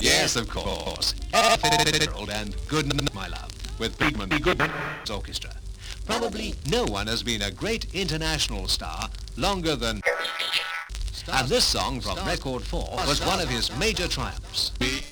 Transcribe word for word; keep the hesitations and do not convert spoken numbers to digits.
Yes, of course. Fitzgerald and Good Night, My Love, with Friedman Goodman's orchestra. Probably no one has been a great international star longer than... And this song from Record four was one of his major triumphs.